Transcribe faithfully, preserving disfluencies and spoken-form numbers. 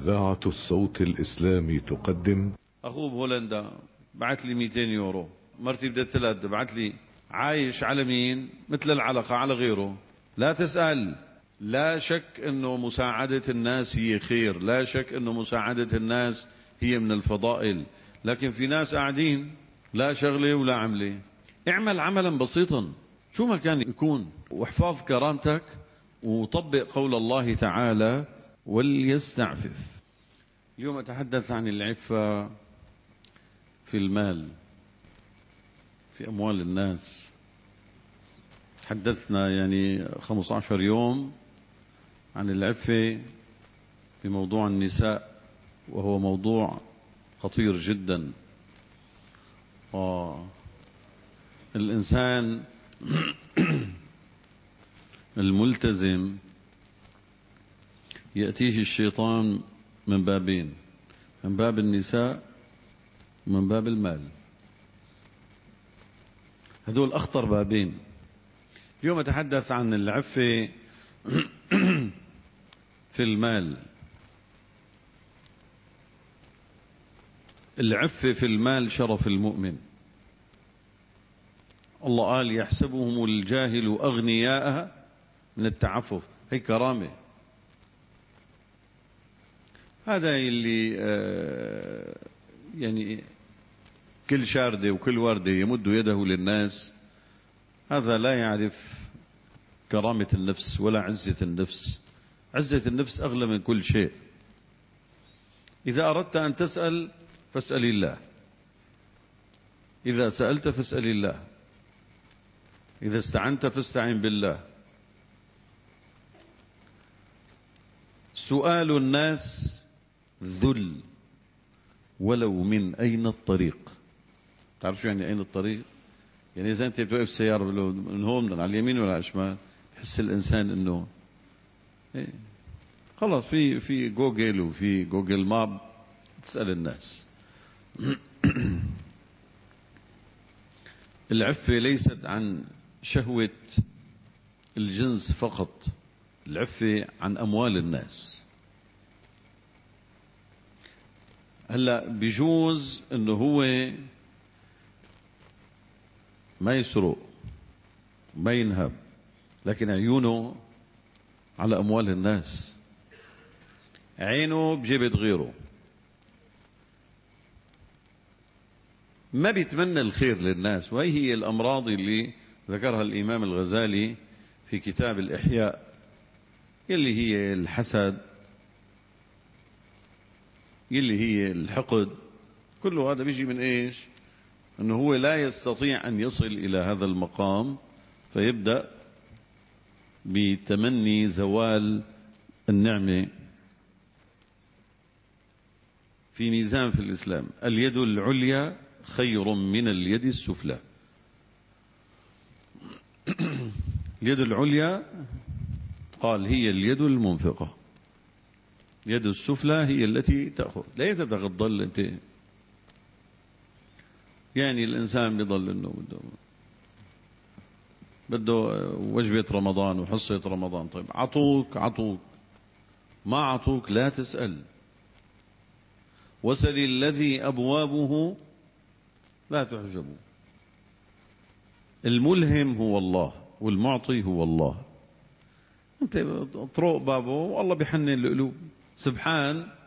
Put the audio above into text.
إذاعة الصوت الإسلامي تقدم. أخوه بهولندا بعت لي مئتين يورو، مرتي بدها ثلاث بعت لي. عايش على مين؟ مثل العلقة على غيره. لا تسأل. لا شك أنه مساعدة الناس هي خير، لا شك أنه مساعدة الناس هي من الفضائل، لكن في ناس قاعدين لا شغلة ولا عملة. اعمل عملا بسيطا شو ما كان يكون، واحفظ كرامتك، وطبق قول الله تعالى وليستعفف. اليوم أتحدث عن العفة في المال، في أموال الناس. تحدثنا يعني خمسة عشر يوم عن العفة في موضوع النساء، وهو موضوع خطير جدا. الإنسان الملتزم يأتيه الشيطان من بابين، من باب النساء ومن باب المال. هذول أخطر بابين. اليوم أتحدث عن العفة في المال. العفة في المال شرف المؤمن. الله قال يحسبهم الجاهل أغنياء من التعفف، هي كرامة. هذا اللي يعني كل شاردة وكل وردة يمد يده للناس، هذا لا يعرف كرامة النفس ولا عزة النفس. عزة النفس أغلى من كل شيء. إذا أردت أن تسأل فاسأل الله، إذا سألت فاسأل الله، إذا استعنت فاستعن بالله. سؤال الناس ذل ولو من أين الطريق. تعرف شو يعني أين الطريق؟ يعني إذا أنت بتوقف سيارة من هون من على اليمين ولا على الشمال، يحس الإنسان إنه إيه خلاص في في جوجل وفي جوجل ماب تسأل الناس. العفة ليست عن شهوة الجنس فقط، العفة عن أموال الناس. هلا بيجوز إنه هو ما يسرق ما ينهب، لكن عيونه على أموال الناس، عينه بجيبة غيره، ما بيتمنى الخير للناس. وهي هي الأمراض اللي ذكرها الإمام الغزالي في كتاب الإحياء، اللي هي الحسد، اللي هي الحقد. كل هذا بيجي من إيش؟ أنه هو لا يستطيع أن يصل إلى هذا المقام، فيبدأ بتمني زوال النعمة. في ميزان في الإسلام: اليد العليا خير من اليد السفلى. اليد العليا قال هي اليد المنفقة، اليد السفلى هي التي تأخذ. لا تبغى تضل انت يعني الإنسان بيضل انه بده بده وجبة رمضان وحصة رمضان. طيب عطوك عطوك، ما عطوك لا تسأل. وسل الذي أبوابه لا تعجبوا. الملهم هو الله والمعطي هو الله. انت طرق بابه والله بيحنن القلوب. سبحان